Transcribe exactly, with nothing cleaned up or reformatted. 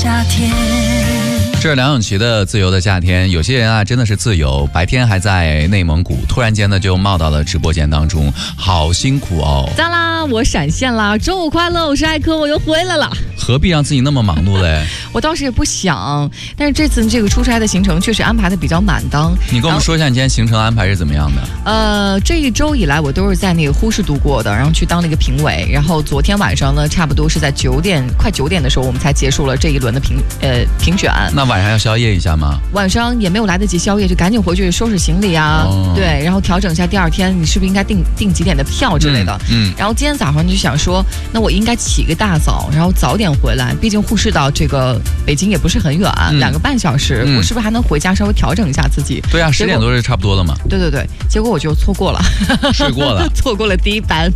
夏天。 这是梁咏琪的《自由的夏天》。有些人啊，真的是自由，白天还在内蒙古，突然间呢就冒到了直播间当中，好辛苦哦。 赞啦，我闪现啦！中午快乐，我是艾科，我又回来了。 何必让自己那么忙碌嘞？ 我倒是也不想，但是这次这个出差的行程确实安排的比较满当。 你跟我们说一下你今天行程安排是怎么样的？ 呃，这一周以来我都是在那个呼市度过的，然后去当了一个评委，然后昨天晚上呢，差不多是在九点快九点的时候，我们才结束了这一轮的评呃评选。 那晚上要宵夜一下吗？ 晚上也没有来得及宵夜，就赶紧回去收拾行李啊，哦、对，然后调整一下第二天你是不是应该订订几点的票之类的。嗯，嗯然后今天早上就想说，那我应该起个大早，然后早点回来，毕竟呼市到这个北京也不是很远，嗯、两个半小时、嗯，我是不是还能回家稍微调整一下自己？ 对啊，十点多是差不多了嘛。 对对对，结果我就错过了， 睡过了， 错过了第一班。